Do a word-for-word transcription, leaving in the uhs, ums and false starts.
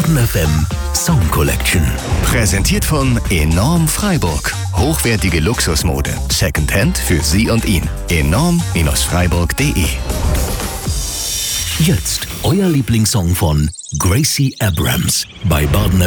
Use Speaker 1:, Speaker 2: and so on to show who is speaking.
Speaker 1: Baden F M Song Collection.
Speaker 2: Präsentiert von Enorm Freiburg. Hochwertige Luxusmode. Secondhand für Sie und ihn. enorm Freiburg punkt de.
Speaker 1: Jetzt euer Lieblingssong von Gracie Abrams bei Baden F M.